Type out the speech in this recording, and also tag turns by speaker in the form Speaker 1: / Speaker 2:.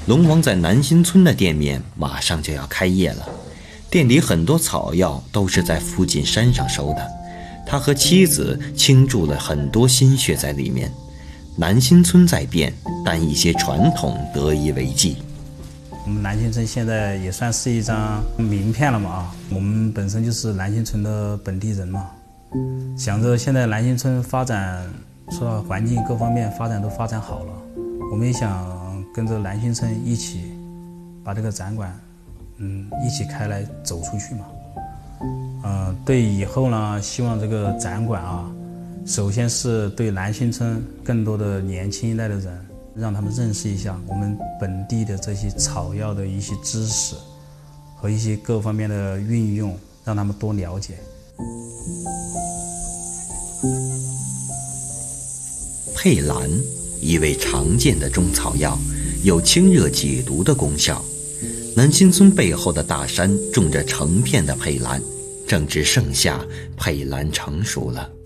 Speaker 1: 龙王在南新村的店面马上就要开业了，店里很多草药都是在附近山上收的，他和妻子倾注了很多心血在里面。南新村在变，但一些传统得以为继。
Speaker 2: 我们南新村现在也算是一张名片了嘛我们本身就是南新村的本地人嘛，想着现在南新村发展，说到环境各方面发展都发展好了，我们也想跟着南新村一起把这个展馆一起开来走出去嘛。对以后呢，希望这个展馆首先是对南新村更多的年轻一代的人，让他们认识一下我们本地的这些草药的一些知识和一些各方面的运用，让他们多了解。
Speaker 1: 佩兰，一味常见的中草药，有清热解毒的功效。南新村背后的大山种着成片的佩兰，正值盛夏，佩兰成熟了。